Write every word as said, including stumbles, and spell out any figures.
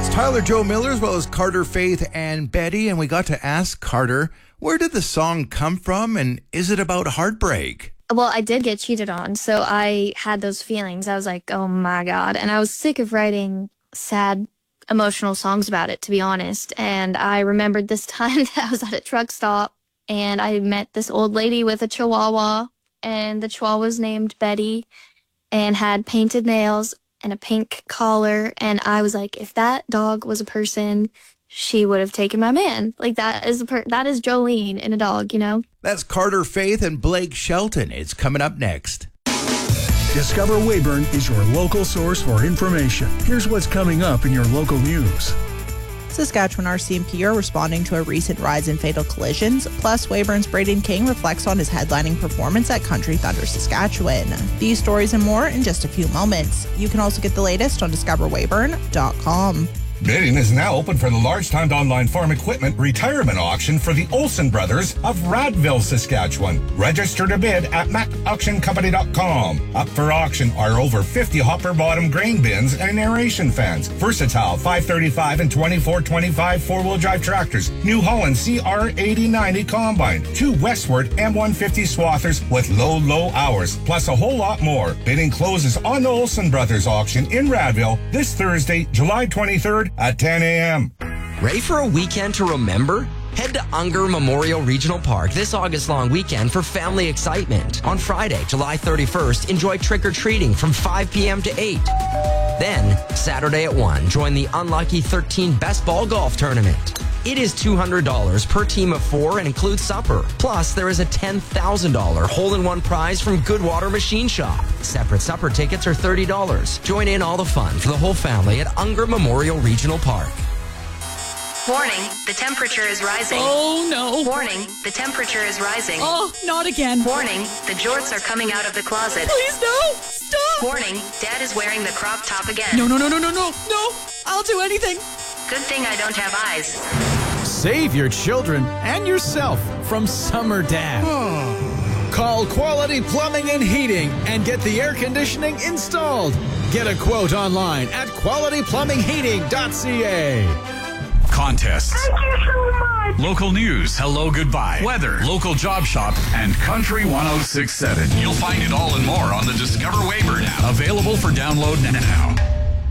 It's Tyler Joe Miller as well as Carter, Faith, and Betty. And we got to ask Carter, where did the song come from? And is it about heartbreak? Well, I did get cheated on, so I had those feelings. I was like, oh my God. And I was sick of writing sad, emotional songs about it, to be honest. And I remembered this time that I was at a truck stop and I met this old lady with a chihuahua, and the chihuahua was named Betty and had painted nails and a pink collar. And I was like, if that dog was a person, she would have taken my man. Like, that is a per- that is Jolene in a dog, you know? That's Carter, Faith, and Blake Shelton. It's coming up next. Discover Weyburn is your local source for information. Here's what's coming up in your local news. Saskatchewan R C M P are responding to a recent rise in fatal collisions. Plus, Weyburn's Braden King reflects on his headlining performance at Country Thunder Saskatchewan. These stories and more in just a few moments. You can also get the latest on discover weyburn dot com. Bidding is now open for the large-timed online farm equipment retirement auction for the Olsen Brothers of Radville, Saskatchewan. Register to bid at mac auction company dot com. Up for auction are over fifty hopper-bottom grain bins and aeration fans, versatile five thirty-five and twenty-four twenty-five four-wheel drive tractors, New Holland C R eighty ninety combine, two Westward M one fifty swathers with low, low hours, plus a whole lot more. Bidding closes on the Olsen Brothers auction in Radville this Thursday, July twenty-third, at ten a.m. Ready for a weekend to remember? Head to Unger Memorial Regional Park this August long weekend for family excitement. On Friday, July thirty-first, enjoy trick-or-treating from five p.m. to eight. Then, Saturday at one, join the Unlucky thirteen Best Ball Golf Tournament. It is two hundred dollars per team of four and includes supper. Plus, there is a ten thousand dollars hole-in-one prize from Goodwater Machine Shop. Separate supper tickets are thirty dollars. Join in all the fun for the whole family at Unger Memorial Regional Park. Warning, the temperature is rising. Oh, no. Warning, the temperature is rising. Oh, not again. Warning, the jorts are coming out of the closet. Please, no. Stop. Warning, Dad is wearing the crop top again. No, no, no, no, no, no. No. I'll do anything. Good thing I don't have eyes. Save your children and yourself from summer dad. Call Quality Plumbing and Heating and get the air conditioning installed. Get a quote online at quality plumbing heating dot c a. Contests. Thank you so much. Local news, hello, goodbye, weather, local job shop, and Country one oh six point seven. You'll find it all and more on the Discover Weyburn app. Available for download now.